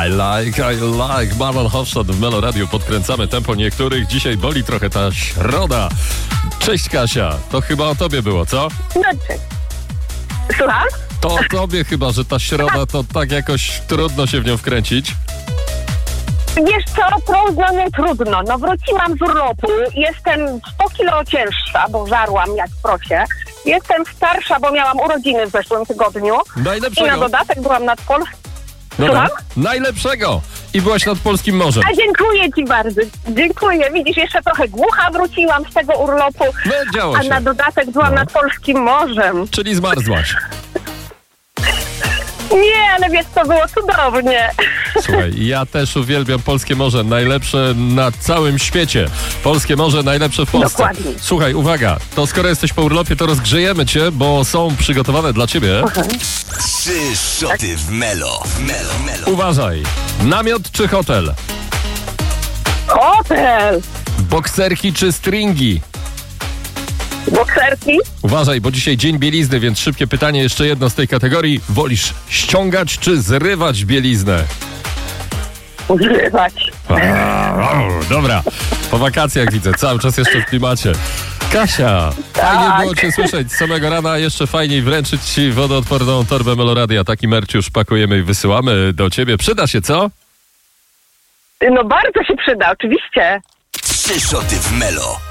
I like. Marlon Hofstadt w Melo Radio. Podkręcamy tempo niektórych. Dzisiaj boli trochę ta środa. Cześć Kasia. To chyba o tobie było, co? No cześć. Słucham? To o tobie chyba, że ta środa to tak jakoś trudno się w nią wkręcić. Wiesz co, nie trudno. No wróciłam z urlopu, jestem 100 kilo cięższa, bo żarłam jak prosie. Jestem starsza, bo miałam urodziny w zeszłym tygodniu. Najlepszego. I na dodatek byłam nad Polską. Dobra. Najlepszego. I byłaś nad polskim morzem. A dziękuję ci bardzo. Dziękuję. Widzisz, jeszcze trochę głucha wróciłam z tego urlopu. No, działo a się. na dodatek byłam nad polskim morzem. Czyli zmarzłaś. Nie, ale wiesz, to było cudownie. Słuchaj, ja też uwielbiam polskie morze, najlepsze na całym świecie. Polskie morze najlepsze w Polsce. Dokładnie. Słuchaj, uwaga, to skoro jesteś po urlopie, to rozgrzejemy cię, bo są przygotowane dla ciebie. 3 szoty w Melo. Uważaj, namiot czy hotel? Hotel. Bokserki czy stringi? Bokserki. Uważaj, bo dzisiaj dzień bielizny, więc szybkie pytanie, jeszcze jedno z tej kategorii. Wolisz ściągać czy zrywać bieliznę? Zrywać. Dobra, po wakacjach widzę, cały czas jeszcze w klimacie. Kasia, fajnie było cię słyszeć z samego rana, jeszcze fajniej wręczyć ci wodoodporną torbę Meloradia. Taki merch już pakujemy i wysyłamy do ciebie. Przyda się, co? No bardzo się przyda, oczywiście. 3 szoty w Melo.